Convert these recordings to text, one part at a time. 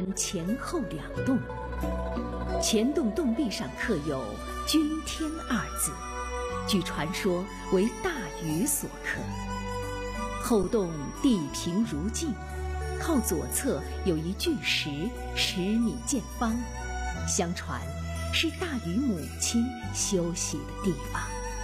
分前后两洞，前洞洞壁上刻有“君天”二字，据传说为大禹所刻。后洞地平如镜，靠左侧有一巨石，10米见方，相传是大禹母亲休息的地方。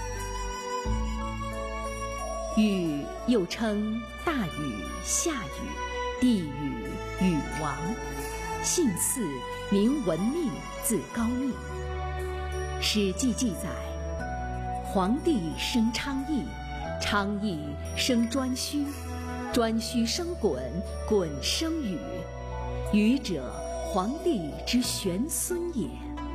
禹又称大禹、夏禹、地禹、禹王，姓祀，名文命，字高密。《史记》记载，黄帝生昌邑，昌邑生颛顼，颛顼生鲧，鲧生禹，禹者，黄帝之玄孙也。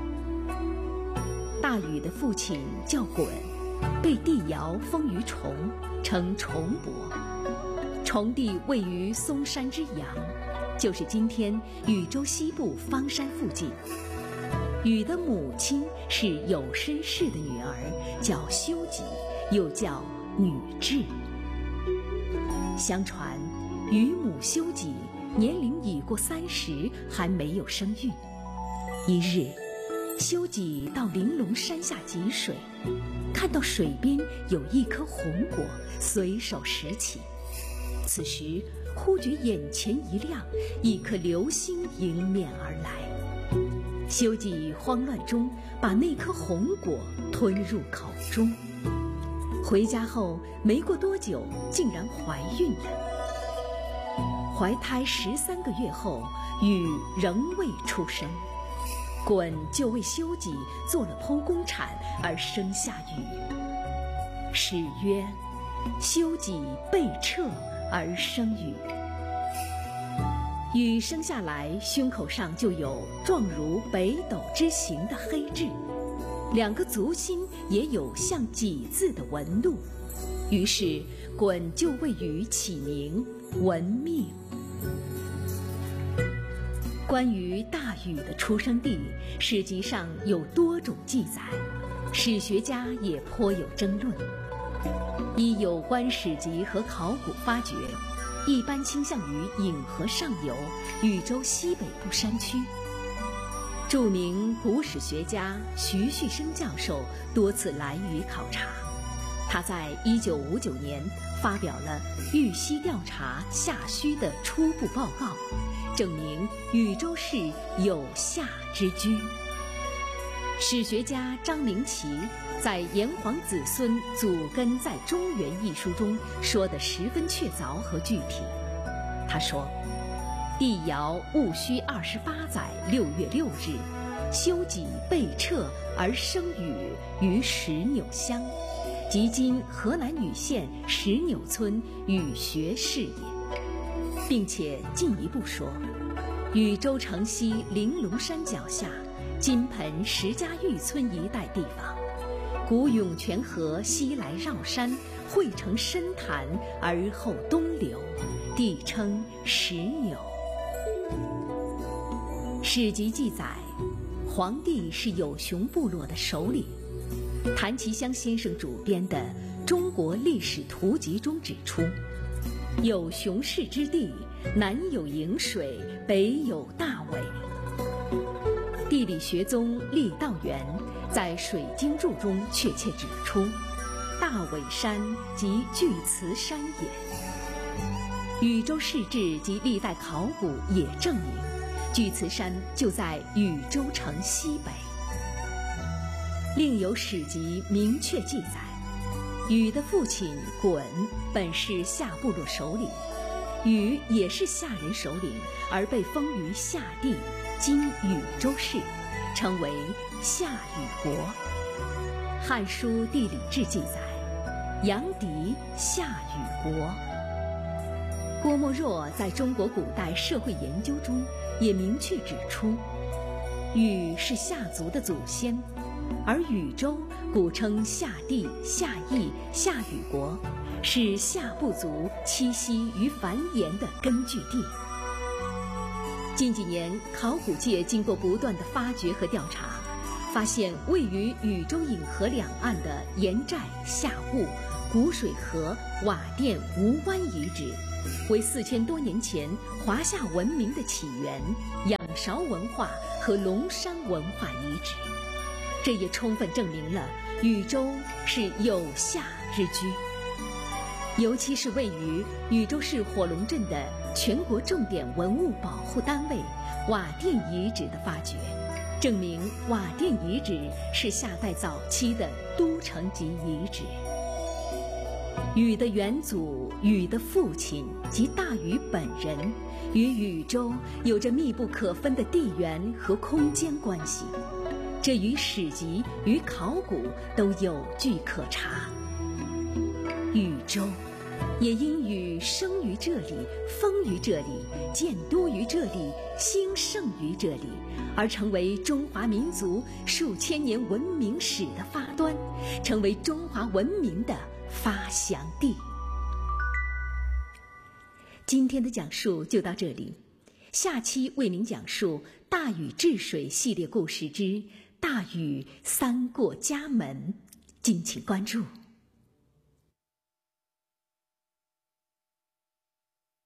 大禹的父亲叫鲧，被帝尧封于崇，称崇伯。崇地位于嵩山之阳，就是今天禹州西部方山附近。禹的母亲是有身氏的女儿，叫修己，又叫女雉。相传禹母修己年龄已过30，还没有生育。一日，修己到玲珑山下汲水，看到水边有一颗红果，随手拾起。此时忽觉眼前一亮，一颗流星迎面而来。修己慌乱中把那颗红果吞入口中。回家后没过多久，竟然怀孕了。怀胎13个月后，禹仍未出生。鲧就为修己做了剖宫产，而生下禹。史曰：修己被彻而生禹。禹生下来，胸口上就有状如北斗之形的黑痣，2个足心也有像己字的纹路。于是鲧就为禹起名文命。关于大禹的出生地，史籍上有多种记载，史学家也颇有争论。依有关史籍和考古发掘，一般倾向于颍河上游、禹州西北部山区。著名古史学家徐旭升教授多次来渝考察，他在1959年发表了豫西调查夏戌的初步报告，证明禹州市有夏之居。史学家张明奇在《炎黄子孙祖根在中原》一书中说得十分确凿和具体。他说，帝尧戊戌28载6月6日，修己被彻而生禹于石纽乡，即今河南禹县石纽村禹学市也。并且进一步说，禹州城西玲珑山脚下金盆石家峪村一带地方，古涌泉河西来绕山，汇成深潭而后东流，地称石纽。史籍记载，黄帝是有熊部落的首领。谭其骧先生主编的《中国历史图集》中指出，有熊氏之地，南有颍水，北有大纬。地理学宗郦道元在《水经注》中确切指出，大纬山即巨慈山也。禹州市志及历代考古也证明，巨慈山就在禹州城西北。另有史籍明确记载，禹的父亲鲧本是夏部落首领，禹也是夏人首领，而被封于夏地，今禹州市，称为夏禹国。《汉书地理志》记载，阳翟夏禹国。郭沫若在中国古代社会研究中也明确指出，禹是夏族的祖先，而禹州古称夏地、夏邑、夏禹国，是夏部族栖息与繁衍的根据地。近几年，考古界经过不断的发掘和调查，发现位于禹州颍河两岸的盐寨、夏坞、古水河、瓦店、吴湾遗址， 为4000多年前华夏文明的起源、仰韶文化和龙山文化遗址。这也充分证明了禹州是有夏之居，尤其是位于禹州市火龙镇的全国重点文物保护单位瓦店遗址的发掘，证明瓦店遗址是夏代早期的都城级遗址。禹的元祖、禹的父亲及大禹本人与禹州有着密不可分的地缘和空间关系，这与史籍与考古都有据可查。禹州也因禹生于这里、封于这里、建都于这里、兴盛于这里，而成为中华民族数千年文明史的发端，成为中华文明的发祥地。今天的讲述就到这里，下期为您讲述大禹治水系列故事之大禹三过家门，敬请关注。